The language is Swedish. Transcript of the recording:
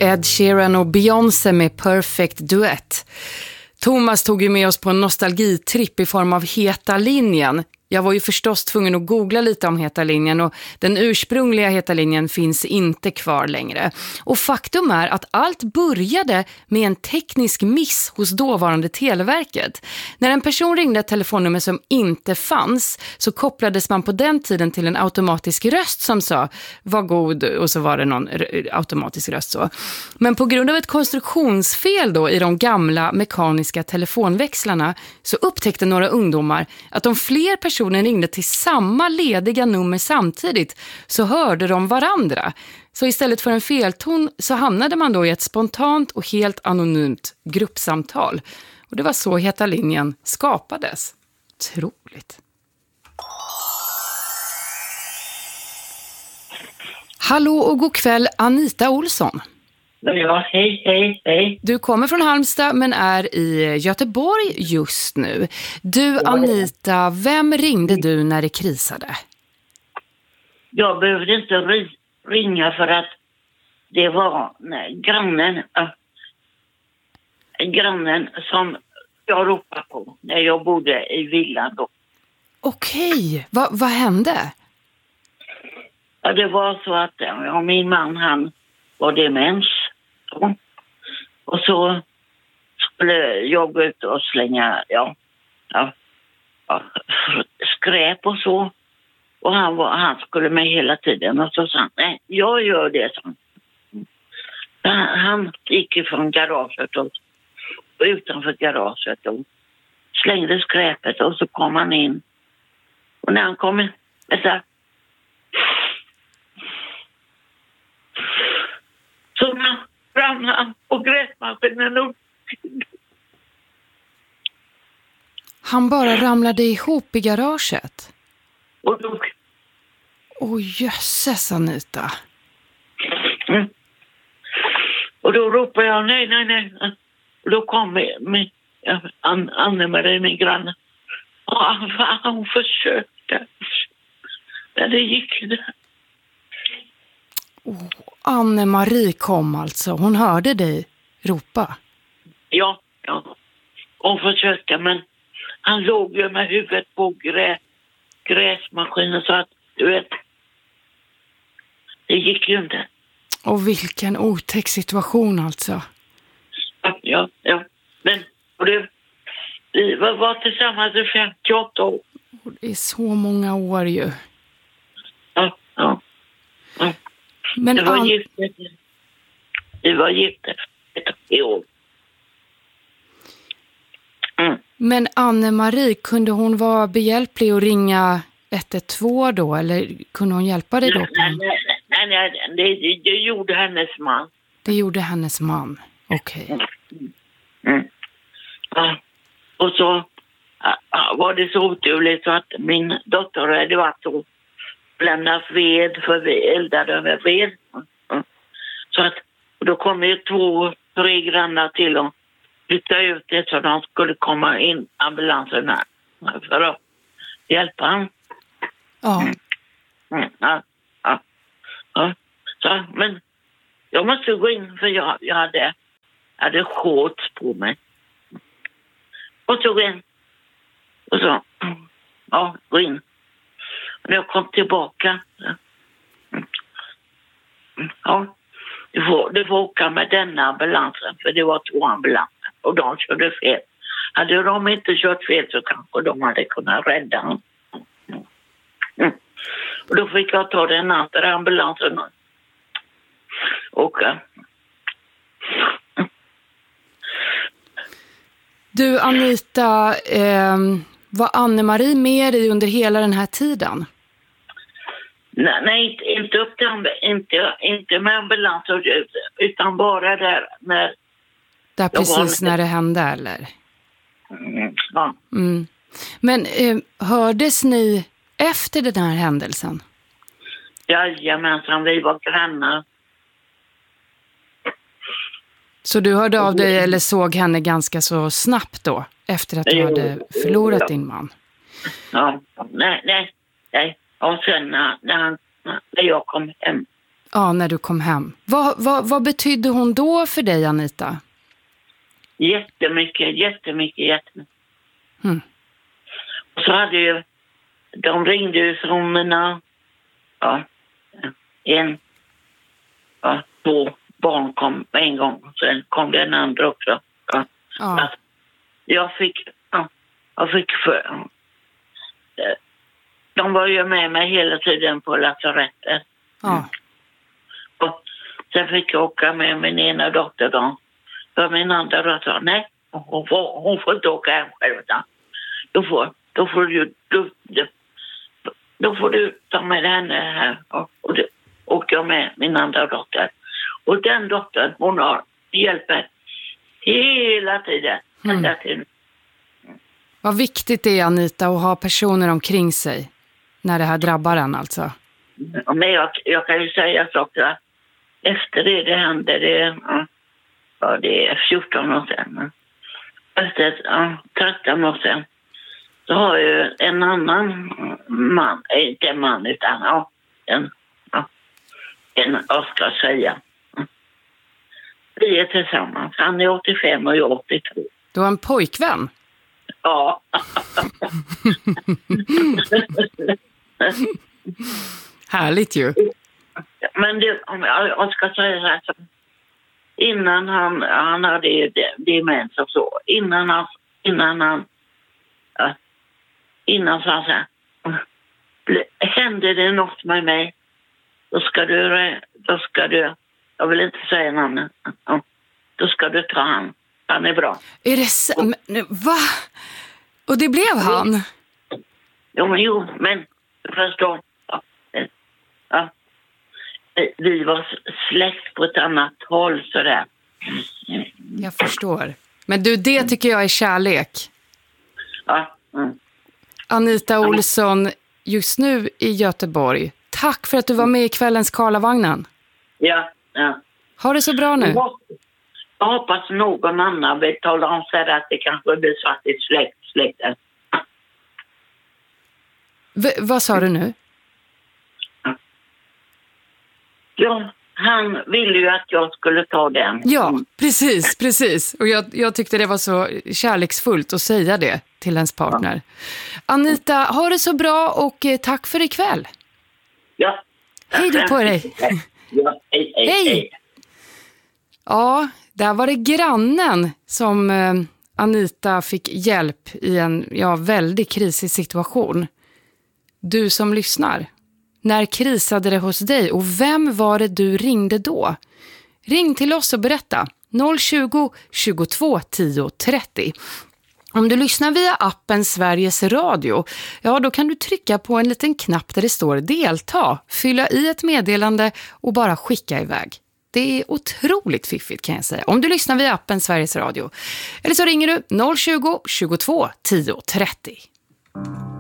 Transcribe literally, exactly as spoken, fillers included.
Ed Sheeran och Beyoncé med Perfect Duett. Thomas tog ju med oss på en nostalgitripp i form av Heta linjen. Jag var ju förstås tvungen att googla lite om Heta linjen och den ursprungliga Heta linjen finns inte kvar längre. Och faktum är att allt började med en teknisk miss hos dåvarande Televerket. När en person ringde ett telefonnummer som inte fanns så kopplades man på den tiden till en automatisk röst som sa var god, och så var det någon automatisk röst så. Men på grund av ett konstruktionsfel då i de gamla mekaniska telefonväxlarna så upptäckte några ungdomar att om fler personer ringde till samma lediga nummer samtidigt så hörde de varandra. Så istället för en felton så hamnade man då i ett spontant och helt anonymt gruppsamtal. Och det var så Heta linjen skapades. Otroligt. Hallå och god kväll, Anita Olsson. Ja, hej, hej, hej. Du kommer från Halmstad men är i Göteborg just nu. Du, Anita, vem ringde du när det krisade? Jag behövde inte ri- ringa för att det var nej, grannen, äh, grannen som jag ropade på när jag bodde i villan då. Okej, Va, vad hände? Ja, det var så att ja, min man, han var demens. Så. Och så skulle jag gå ut och slänga ja, ja, ja, skräp och så. Och han, var, han skulle med hela tiden. Och så sa han, nej, jag gör det. Så. Han, han gick ifrån garaget och, och utanför garaget och slängde skräpet. Och så kom han in. Och när han kom in, så så ramlade han på gräsmaskinen och Han bara ramlade ihop i garaget. och dog. Åh, oh, jösses, Anita. Mm. Och då ropade jag nej, nej, nej. Och då kom min, ja, Anne-Marie, min granne. Och han, han försökte. Men det gick inte. Oh, Anne-Marie kom alltså. Hon hörde dig ropa. Ja, ja. Hon försökte, men han låg ju med huvudet på grä, gräsmaskinen så att, du vet, det gick ju inte. Och vilken otäck situation alltså. Ja, ja, ja. Men och det, vi var, var tillsammans i femtioåtta år. Och det är så många år ju. Ja, ja. ja. Men det var An- gift. Det var gift i år. Mm. Men Anne-Marie, kunde hon vara behjälplig och ringa ett ett två då? Eller kunde hon hjälpa dig då? På Nej, nej, nej, nej det, det, det gjorde hennes man. Det gjorde hennes man, okej. Okay. Mm. Mm. Ja. Och så ja, var det så oturligt så att min dotter hade varit och lämnat ved, för vi eldade med ved. Mm. Så att och då kom ju två, tre grannar till och flytta ut det så de skulle komma in ambulanserna för att hjälpa honom. Ja. Mm. Mm. Ja. Ja. Ja. Så, men jag måste gå in för jag, jag hade, hade shorts på mig. Och så gå in. Och så, ja, gå in. Och när jag kom tillbaka. Ja, du får, du får åka med denna ambulansen. För det var två ambulanser. Och de körde fel. Hade de inte kört fel så kanske de hade kunnat rädda honom. Mm. Och då fick jag ta den andra ambulansen och åka. Mm. Du, Anita, eh, var Anne-Marie med dig under hela den här tiden? Nej, nej inte, inte upp till inte, inte med ambulans utan bara där när där precis när det hände, eller? Mm, ja. Mm. Men eh, hördes ni efter den här händelsen? Jajamensan, vi var grannar. Så du hörde av dig eller såg henne ganska så snabbt då? Efter att du jo, hade förlorat ja. din man? Ja, nej, nej, nej. Och sen när, när, han, när jag kom hem. Ja, när du kom hem. Vad, vad, vad betydde hon då för dig, Anita? Jättemycket, jättemycket, jättemycket. Mm. Och så hade ju, de ringde ju från mina, ja, en, ja, två barn kom en gång. Sen kom den andra också. Ja. Ja. Jag fick, ja, jag fick för, de var ju med mig hela tiden på lasarettet. Ja. Och sen fick jag åka med min ena dotter då. För min andra dotter sa, nej, hon får, hon får inte åka hem själv. Då får, då får du, då, då, då får du ta med henne här. Och, och då åkte jag med min andra dotter. Och den dottern, hon har hjälpt hela tiden. Mm. Hela tiden. Vad viktigt det är, Anita, att ha personer omkring sig när det här drabbar en alltså. Men jag, jag kan ju säga så också. Efter det det hände, det, ja, det är fjorton år sedan. Efter ja, tretton år sedan så har ju en annan man, inte en man utan ja, en, ja, en, vad ska jag säga. Vi är tillsammans. Han är åttiofem och jag är åttiotvå. Du har en pojkvän? Ja. Härligt ju. Men det, om jag, jag ska säga så här, så innan han, han hade demens och så, innan han, innan han, ja, innan så han sa, händer det något med mig, då ska du, då ska du, jag vill inte säga namnet, då ska du ta han, han är bra. Är det så? Men, va? Och det blev han? Jo, men, jo, men du förstår, ja, ja. Vi var släkt på ett annat håll sådär. Jag förstår. Men du, det tycker jag är kärlek. Ja. Mm. Anita Olsson, just nu i Göteborg. Tack för att du var med i kvällens Karlavagnen. Ja, ja. Ha det så bra nu. Jag hoppas någon annan vill tala om så att det kanske blir så att det är släkt, släkten. V- vad sa du nu? Ja, han ville ju att jag skulle ta den. Ja, precis, precis. Och jag, jag tyckte det var så kärleksfullt att säga det till ens partner. Anita, ha det så bra och eh, tack för ikväll. Ja. Hej då på dig. Ja, hej, hej, Hej. hej. Ja, där var det grannen som eh, Anita fick hjälp i en ja, väldigt krisig situation. Du som lyssnar. När krisade det hos dig och vem var det du ringde då? Ring till oss och berätta. noll tjugo, tjugotvå, tio, trettio. Om du lyssnar via appen Sveriges Radio, ja då kan du trycka på en liten knapp där det står delta, fylla i ett meddelande och bara skicka iväg. Det är otroligt fiffigt kan jag säga. Om du lyssnar via appen Sveriges Radio. Eller så ringer du noll tjugo, tjugotvå, tio, trettio.